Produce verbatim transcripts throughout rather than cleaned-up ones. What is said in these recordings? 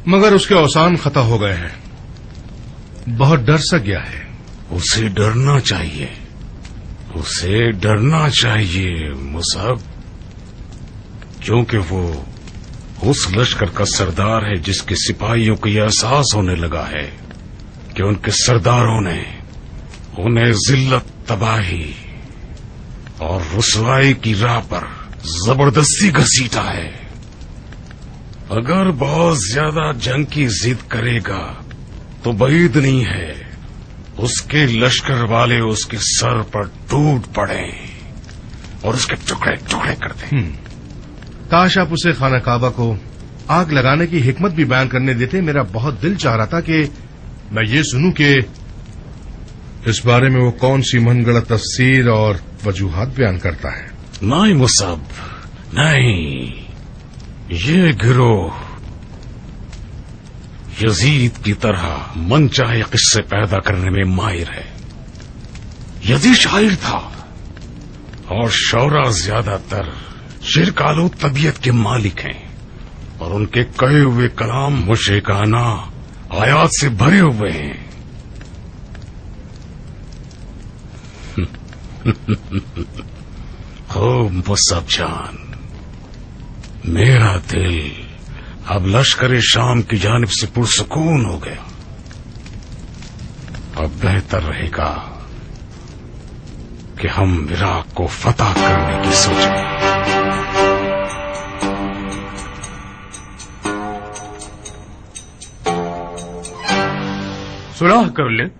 मगर उसके औसान खता हो गए हैं, बहुत डर सा गया है। उसे डरना चाहिए, उसे डरना चाहिए मुसब, क्योंकि वो उस लश्कर का सरदार है जिसके सिपाहियों को यह एहसास होने लगा है कि उनके सरदारों ने उन्हें जिल्लत, तबाही और रुसवाई की राह पर जबरदस्ती घसीटा है। अगर बहुत ज्यादा जंग की जिद करेगा तो बईद नहीं है उसके लश्कर वाले उसके सर पर टूट पड़े और उसके टुकड़े टुकड़े कर दें। काश आप उसे खाना काबा को आग लगाने की हिकमत भी बयान करने देते। मेरा बहुत दिल चाह रहा था कि मैं ये सुनूं कि इस बारे में वो कौन सी मनगढ़ंत तफसीर और वजूहात बयान करता है। नहीं मुसब, नहीं, ये गिरोह यजीद की तरह मन चाहे किस्से पैदा करने में माहिर है। यजीद शायर था और शौरा ज्यादातर शिरकालो तबीयत के मालिक हैं और उनके कहे हुए कलाम मुशरिकाना आयात से भरे हुए हैं। हो मुसब जान, मेरा दिल अब लश्कर शाम की जानिब से पुरसकून हो गया। अब बेहतर रहेगा कि हम इराक को फतह करने की सोचें। सुलह कर ले।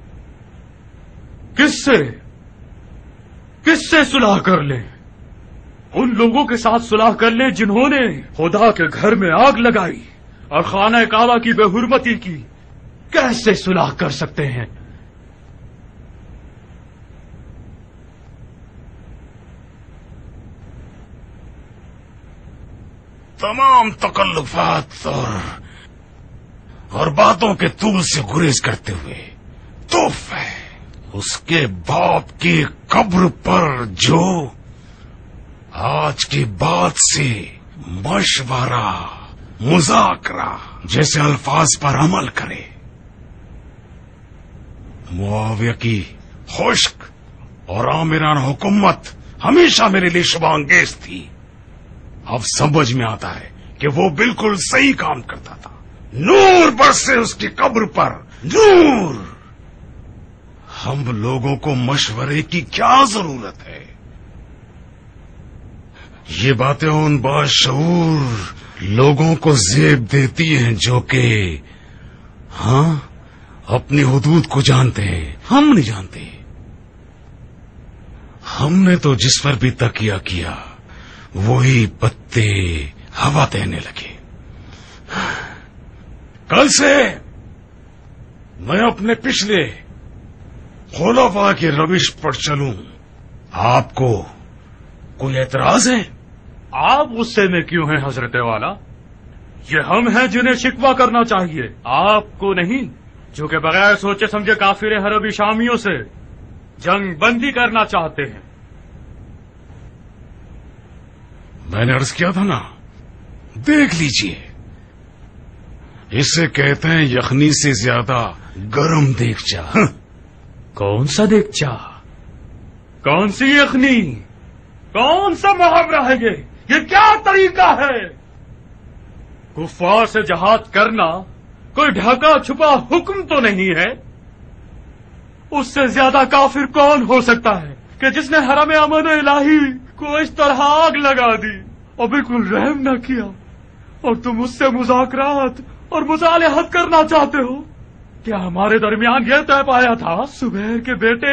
किससे किससे सुलह कर ले? उन लोगों के साथ सुलह कर ले जिन्होंने खुदा के घर में आग लगाई और खाना काबा की बेहुरमती की। कैसे सुलह कर सकते हैं? तमाम तकल्लुफात और और बातों के तूल से गुरेज करते हुए तोफ है उसके बाप की कब्र पर जो आज के बाद से मशवरा, मुज़ाकरा जैसे अल्फाज पर अमल करे। मुआविया की खुश्क और आमिरान हुकूमत हमेशा मेरे लिए शुभांगेज थी। अब समझ में आता है कि वो बिल्कुल सही काम करता था। नूर बरसे उसकी कब्र पर, नूर। हम लोगों को मशवरे की क्या जरूरत है? ये बातें उन बाशऊर लोगों को जेब देती हैं जो कि हाँ अपनी हुदूद को जानते हैं, हम नहीं जानते। हमने तो जिस पर भी तकिया किया वही पत्ते हवा देने लगे। कल से मैं अपने पिछले खुलाफा की रविश पर चलूं। आपको कोई एतराज है? आप गुस्से में क्यों हैं हजरत वाला? ये हम हैं जिन्हें शिकवा करना चाहिए, आपको नहीं, जो कि बगैर सोचे समझे काफिर हरबी शामियों से जंग बंदी करना चाहते हैं। मैंने अर्ज किया था ना, देख लीजिए, इसे कहते हैं यखनी से ज्यादा गरम देगचा। कौन सा देगचा? कौन सी यखनी? कौन सा मुहावरा है ये? ये क्या तरीका है? कुफ्फार से जहाद करना कोई ढका छुपा हुक्म तो नहीं है। उससे ज्यादा काफिर कौन हो सकता है कि जिसने हरम अमन इलाही को इस तरह आग लगा दी और बिल्कुल रहम न किया, और तुम उससे मुज़ाकरात और मुसालहत करना चाहते हो? क्या हमारे दरमियान यह तय पाया था? सुबैर के बेटे,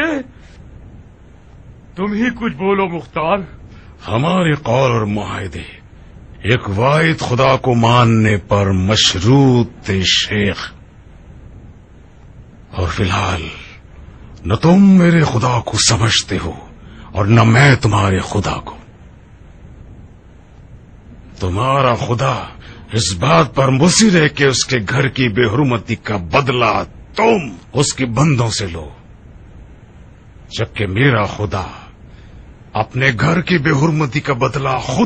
तुम ही कुछ बोलो मुख्तार। हमारे कौल और मुआहदे एक वाहिद खुदा को मानने पर मशरूत थे शेख, और फिलहाल न तुम मेरे खुदा को समझते हो और न मैं तुम्हारे खुदा को। तुम्हारा खुदा इस बात पर मुसिर है कि उसके घर की बेहुरमती का बदला तुम उसके बंदों से लो, जबकि मेरा खुदा अपने घर की बेहुरमती का बदला खुद